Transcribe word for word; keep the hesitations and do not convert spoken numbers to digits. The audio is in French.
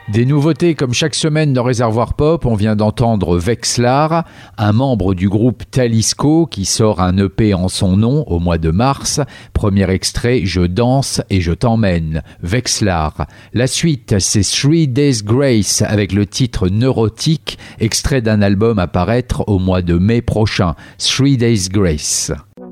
Des nouveautés comme chaque semaine dans Réservoir Pop, on vient d'entendre Vexlar, un membre du groupe Talisco qui sort un E P en son nom au mois de mars. Premier extrait, Je danse et je t'emmène, Vexlar. La suite, c'est Three Days Grace avec le titre Neurotique, extrait d'un album à paraître au mois de mai prochain, Three Days Grace.